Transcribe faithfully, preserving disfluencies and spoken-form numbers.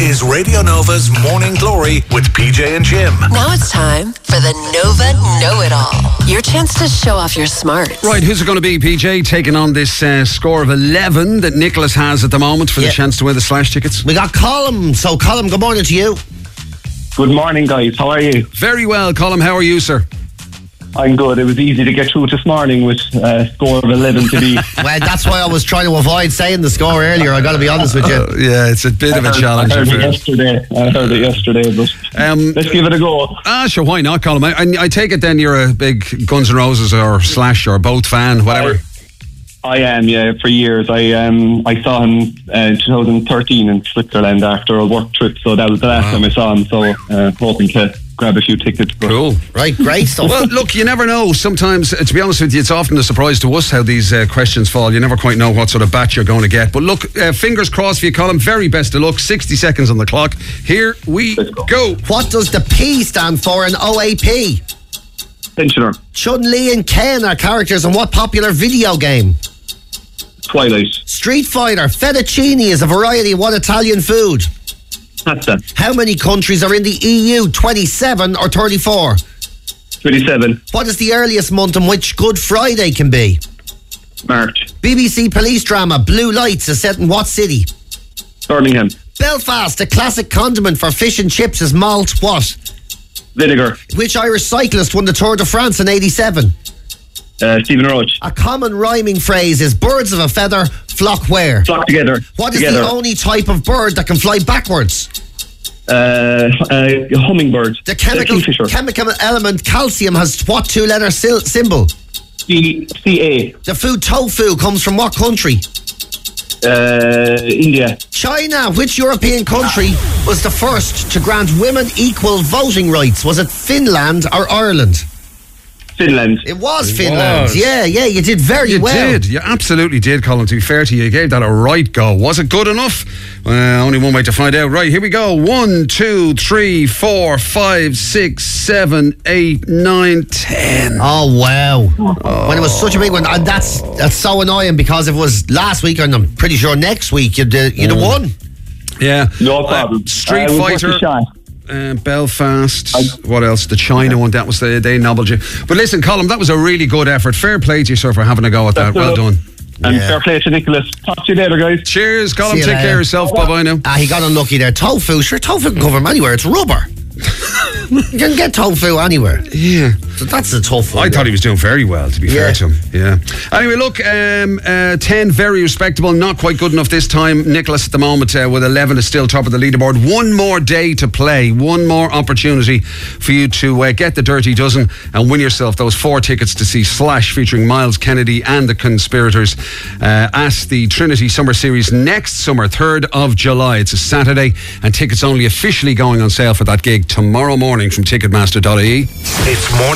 is Radio Nova's Morning Glory with P J and Jim. Now it's time for the Nova Know-It-All. Your chance to show off your smarts. Right, who's it going to be, P J, taking on this uh, score of eleven that Nicholas has at the moment for Yeah. the chance to win the Slash tickets? We got Colm. So, Colm, good morning to you. Good morning, guys. How are you? Very well, Colm. How are you, sir? I'm good. It was easy to get through this morning with a score of eleven to be. Well, that's why I was trying to avoid saying the score earlier. I got to be honest with you. Uh, yeah, it's a bit I of a heard, challenge. I heard in it fairness. yesterday. I heard it yesterday, but Um, let's give it a go. Ah, sure, why not, Colm? I, I, I take it then you're a big Guns N' Roses or Slash or both fan, whatever. I, I am, yeah, for years. I um, I saw him uh, in twenty thirteen in Switzerland after a work trip, so that was the last Wow. time I saw him, so uh, hoping to grab a few tickets. But Cool. Right, great stuff. Well, look, you never know. Sometimes, uh, to be honest with you, it's often a surprise to us how these uh, questions fall. You never quite know what sort of batch you're going to get. But look, uh, fingers crossed for you, Colm. Very best of luck. sixty seconds on the clock. Here we Let's go. go. What does the P stand for in O A P? Pensioner, Chun-Li and Ken are characters in what popular video game? Twilight, Street Fighter. Fettuccine is a variety of what Italian food? Pasta, How many countries are in the E U? twenty-seven or thirty-four? twenty-seven, What is the earliest month in which Good Friday can be? March, B B C police drama Blue Lights is set in what city? Birmingham, Belfast, a classic condiment for fish and chips is malt what? Vinegar, Which Irish cyclist won the Tour de France in eighty-seven? uh, Stephen Roach, A common rhyming phrase is birds of a feather flock where? flock together. What is together. the only type of bird that can fly backwards? Uh, uh, hummingbird. The chemical, Uh, kingfisher. chemical element calcium has what two-letter sil- symbol? C- CA. The food tofu comes from what country? Uh, India. China. Which European country was the first to grant women equal voting rights? Was it Finland or Ireland? Finland. It was It Finland. was. Yeah, yeah, you did very You well. did. You absolutely did, Colin. To be fair to you, you gave that a right go. Was it good enough? Uh, only one way to find out. Right, here we go. One, two, three, four, five, six, seven, eight, nine, ten. Oh wow! When it was such a big one, and that's that's so annoying because if it was last week, and I'm pretty sure next week you'd uh, you'd have won. Yeah. No problem. Uh, Street Uh, it was worth Fighter. a shot. Uh, Belfast. What else? The China one. That was the they nobbled you. But listen, Colin, that was a really good effort. Fair play to you, sir, for having a go at that. That's Well it. done. And Yeah. fair play to Nicholas. Talk to you later, guys. Cheers, Colin. See you Take later. care of yourself. Bye bye now. Ah, he got unlucky there. Tofu, sure, tofu can come from anywhere. It's rubber. You can get tofu anywhere. Yeah. So that's the tough one. I thought he was doing very well, to be Yeah. fair to him. Yeah. Anyway, look, um, uh, ten, very respectable. Not quite good enough this time. Nicholas at the moment uh, with eleven is still top of the leaderboard. One more day to play. One more opportunity for you to uh, get the dirty dozen and win yourself those four tickets to see Slash featuring Miles Kennedy and the Conspirators uh, at the Trinity Summer Series next summer, third of July. It's a Saturday, and tickets only officially going on sale for that gig tomorrow morning from ticketmaster dot I E. It's morning.